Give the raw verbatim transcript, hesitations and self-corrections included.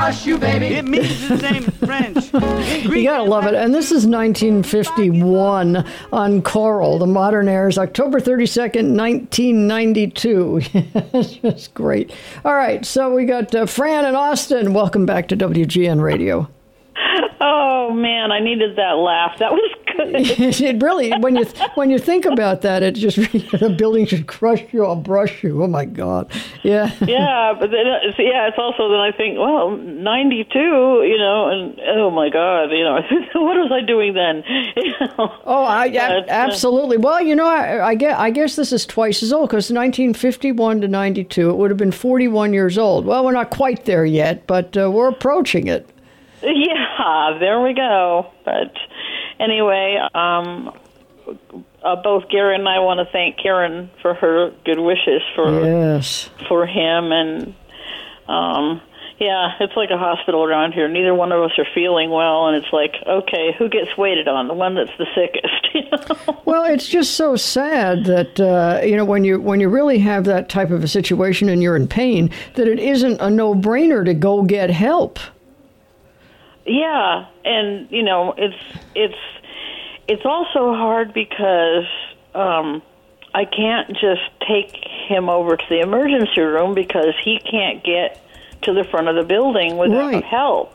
you, baby. It means the same in French. You gotta love it. And this is nineteen fifty-one on Coral, the Modern Airs, October thirty-second, nineteen ninety-two. It's just great. All right, so we got uh, Fran and Austin. Welcome back to W G N Radio. Oh man, I needed that laugh. That was good. It really, when you when you think about that, it just the building should crush you or brush you. Oh my God, yeah. Yeah, but then it's, yeah, it's also then I think, well, ninety-two, you know, and oh my God, you know, what was I doing then? You know? Oh, I, But, uh, absolutely. Well, you know, I, I guess I guess this is twice as old because nineteen fifty-one to ninety-two, it would have been forty-one years old. Well, we're not quite there yet, but uh, we're approaching it. Yeah, there we go. But anyway, um, uh, both Gary and I want to thank Karen for her good wishes for Yes. for him. And um, yeah, it's like a hospital around here. Neither one of us are feeling well, and it's like, okay, who gets waited on? The one that's the sickest. You know? Well, it's just so sad that uh, you know when you when you really have that type of a situation and you're in pain, that it isn't a no-brainer to go get help. Yeah, and you know, it's it's it's also hard because um, I can't just take him over to the emergency room because he can't get to the front of the building without Right. help.